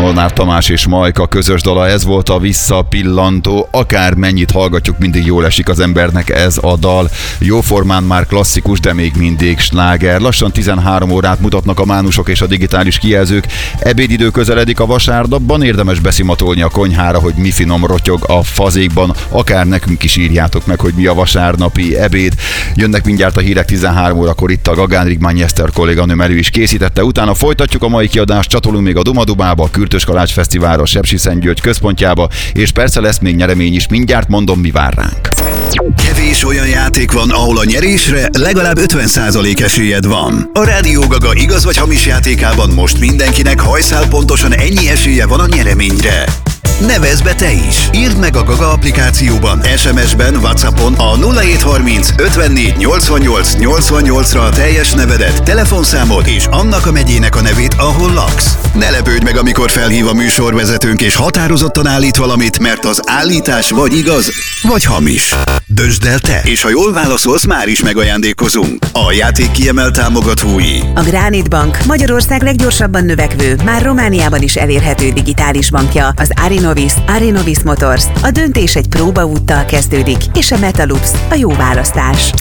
Molnár Tamás és Majka közös dala, ez volt a Visszapillantó. Akár mennyit hallgatjuk, mindig jól esik az embernek ez a dal. Jóformán már klasszikus, de még mindig sláger. Lassan 13 órát mutatnak a mánusok és a digitális kijelzők. Ebédidő közeledik a vasárnapban, érdemes beszimatolni a konyhára, hogy mi finom rotyog a fazékban. Akár nekünk is írjátok meg, hogy mi a vasárnapi ebéd. Jönnek mindjárt a hírek 13 órakor, itt a Gagán Rigmányi Eszter kolléganőm elő is készítette. Utána folytatjuk a mai kiadást, csatolunk még a Dumadubába, a Kürtös Kalács Fesztiválra, a Sepsiszentgyörgy központjába, és persze lesz még nyeremény is, mindjárt mondom, mi vár ránk. Kevés olyan játék van, ahol a nyerésre legalább 50% esélyed van. A Rádió Gaga igaz vagy hamis játékában most mindenkinek hajszál pontosan ennyi esélye van a nyereményre. Nevezz be te is! Írd meg a Gaga applikációban, SMS-ben, WhatsAppon a 0730 54 88 88-ra a teljes nevedet, telefonszámot és annak a megyének a nevét, ahol laksz. Ne lepődj meg, amikor felhív a műsorvezetőnk és határozottan állít valamit, mert az állítás vagy igaz, vagy hamis. Döntsd el te, és ha jól válaszolsz, már is megajándékozunk. A játék kiemelt támogatói: a Granit Bank, Magyarország leggyorsabban növekvő, már Romániában is elérhető digitális bankja, az Arinovis Motors. A döntés egy próbaúttal kezdődik, és a Metalux a jó választás.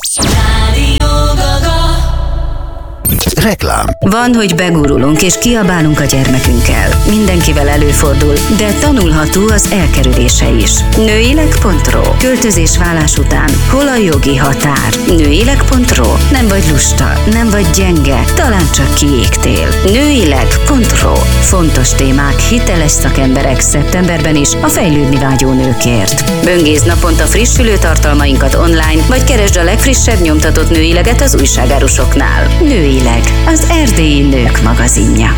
Reklám. Van, hogy begurulunk és kiabálunk a gyermekünkkel. Mindenkivel előfordul, de tanulható az elkerülése is. Nőileg.ro. Költözés vállás után hol a jogi határ? Nőileg.ro. Nem vagy lusta, nem vagy gyenge, talán csak kiégtél. Nőileg.ro. Fontos témák, hiteles szakemberek szeptemberben is a fejlődni vágyó nőkért. Böngészd naponta frissülő tartalmainkat online, vagy keresd a legfrissebb nyomtatott nőileget az újságárusoknál. Nőileg, az erdélyi nők magazinja.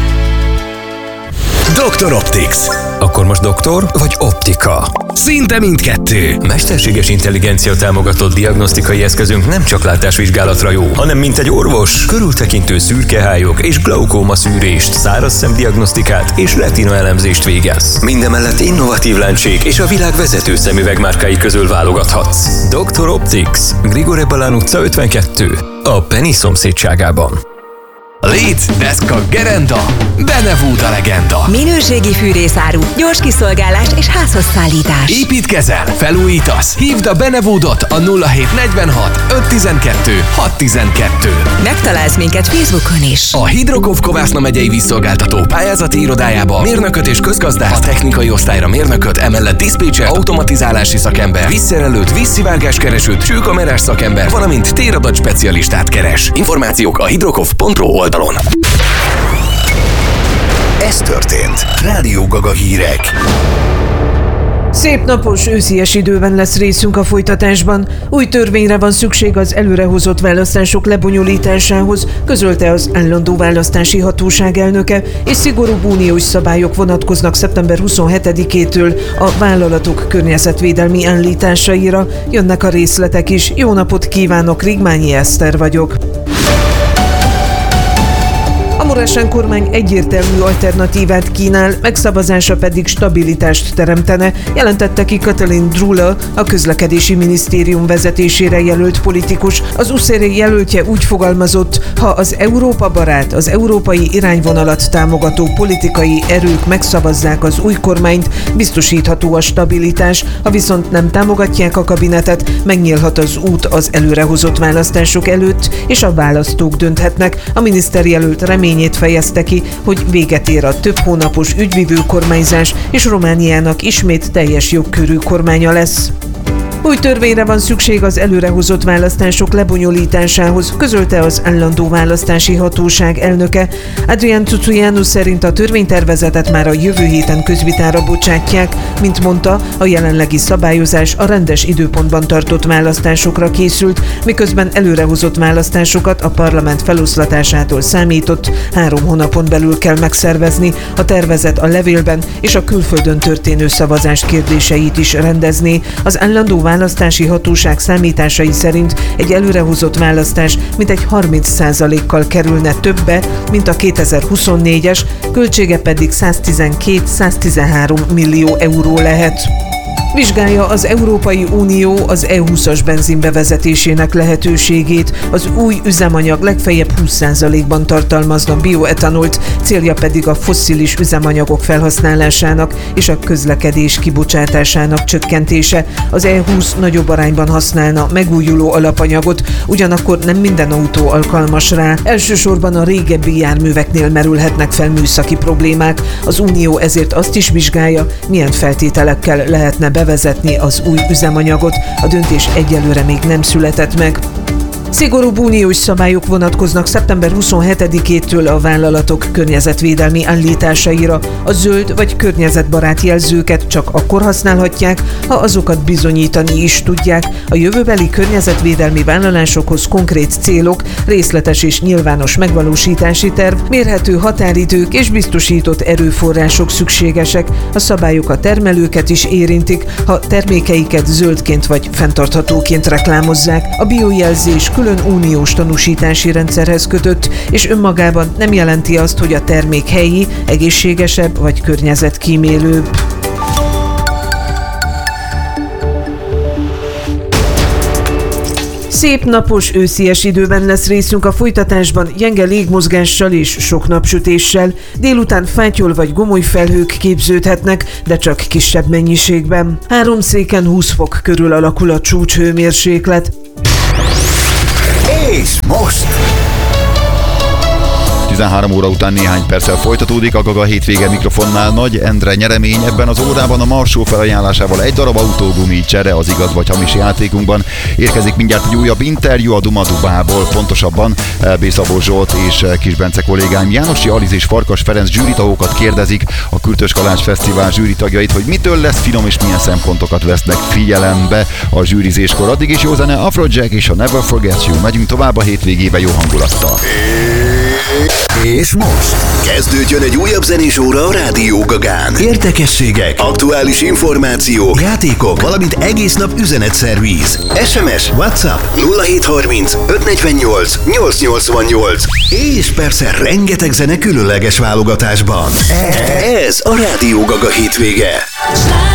Dr. Optics. Akkor most doktor vagy optika? Szinte mindkettő. Mesterséges intelligencia támogatott diagnosztikai eszközünk nem csak látásvizsgálatra jó, hanem mint egy orvos, körültekintő szürkehályok és glaukóma szűrést, száraz szemdiagnosztikát és retina elemzést végez. Mindemellett innovatív lencség és a világ vezető szemüvegmárkái közül válogathatsz. Dr. Optics, Grigore Balán utca 52, a Penny szomszédságában. Léc, deszka, gerenda, Benevúd a legenda. Minőségi fűrészáru, gyors kiszolgálás és házhoz szállítás. Építkezel, felújítasz? Hívd a Benevúdot a 0746 512 612. Megtalálsz minket Facebookon is. A Hidrokov Kovászna megyei vízszolgáltató pályázati irodájába mérnököt és közgazdász, a technikai osztályra mérnököt, emellett diszpécser, automatizálási szakember, vízszerelőt, vízszivárgáskeresőt, csőkamerás szakember, valamint téradat specialistát keres. Információk a hidrokov.ro oldalon. Ez történt. Rádió Gaga hírek. Szép napos, őszies időben lesz részünk a folytatásban. Új törvényre van szükség az előrehozott választások lebonyolításához, közölte az állandó választási hatóság elnöke, és szigorúbb uniós szabályok vonatkoznak szeptember 27-től a vállalatok környezetvédelmi állításaira. Jönnek a részletek is. Jó napot kívánok, Rigmányi Eszter vagyok. A Muresan kormány egyértelmű alternatívát kínál, megszavazása pedig stabilitást teremtene, jelentette ki Katalin Drula, a közlekedési minisztérium vezetésére jelölt politikus. Az USZR jelöltje úgy fogalmazott, ha az Európa barát, az európai irányvonalat támogató politikai erők megszavazzák az új kormányt, biztosítható a stabilitás, ha viszont nem támogatják a kabinetet, megnyílhat az út az előrehozott választások előtt, és a választók dönthetnek. A miniszterjelölt reményét fejezte ki, hogy véget ér a több hónapos ügyvivő kormányzás, és Romániának ismét teljes jogkörű kormánya lesz. Új törvényre van szükség az előrehozott választások lebonyolításához, közölte az állandó választási hatóság elnöke. Adrian Tutuianu szerint a törvénytervezetet már a jövő héten közvitára bocsátják. Mint mondta, a jelenlegi szabályozás a rendes időpontban tartott választásokra készült, miközben előrehozott választásokat a parlament feloszlatásától számított 3 hónapon belül kell megszervezni. A tervezet a levélben és a külföldön történő szavazás kérdéseit is rendezné. Az állandó választási hatóság számításai szerint egy előrehozott választás mintegy 30%-kal kerülne többe, mint a 2024-es, költsége pedig 112-113 millió euró lehet. Vizsgálja az Európai Unió az E20-as benzin bevezetésének lehetőségét. Az új üzemanyag legfeljebb 20%-ban tartalmazna bioetanolt, célja pedig a fosszilis üzemanyagok felhasználásának és a közlekedés kibocsátásának csökkentése. Az E20 nagyobb arányban használna megújuló alapanyagot, ugyanakkor nem minden autó alkalmas rá. Elsősorban a régebbi járműveknél merülhetnek fel műszaki problémák. Az Unió ezért azt is vizsgálja, milyen feltételekkel lehetne bevezetni az új üzemanyagot. A döntés egyelőre még nem született meg. Szigorúbb uniós szabályok vonatkoznak szeptember 27-től a vállalatok környezetvédelmi állításaira. A zöld vagy környezetbarát jelzőket csak akkor használhatják, ha azokat bizonyítani is tudják. A jövőbeli környezetvédelmi vállalásokhoz konkrét célok, részletes és nyilvános megvalósítási terv, mérhető határidők és biztosított erőforrások szükségesek. A szabályok a termelőket is érintik, ha termékeiket zöldként vagy fenntarthatóként reklámozzák. A biojelzés külön uniós tanúsítási rendszerhez kötött, és önmagában nem jelenti azt, hogy a termék helyi, egészségesebb vagy környezetkímélőbb. Szép napos, őszies időben lesz részünk a folytatásban, gyenge légmozgással és sok napsütéssel. Délután fátyol vagy gomoly felhők képződhetnek, de csak kisebb mennyiségben. Háromszéken 20 fok körül alakul a csúcshőmérséklet. És most! 13 óra után néhány perccel folytatódik a Gaga hétvége mikrofonnál. Nagy Endre nyeremény ebben az órában a Marsó felajánlásával egy darab autógumi csere az igaz vagy hamis játékunkban. Érkezik mindjárt egy újabb interjú a Dumadubából, pontosabban B. Szabó Zsolt és Kis Bence kollégáim Jánosi Aliz és Farkas Ferenc zsűritagokat kérdezik, a Kürtös Kalács Fesztivál zsűritagjait, hogy mitől lesz finom és milyen szempontokat vesznek figyelembe a zsűrizéskor. Addig is jó zene, Afrojack és a Never Forget You. Megyünk tovább a hétvégébe jó hangulattal. És most kezdődjön egy újabb zenés óra a Rádió Gagán. Érdekességek, aktuális információk, játékok, valamint egész nap üzenetszervíz. SMS, WhatsApp 0730 548 888. És persze rengeteg zene különleges válogatásban. Ez a Rádió Gaga hétvége.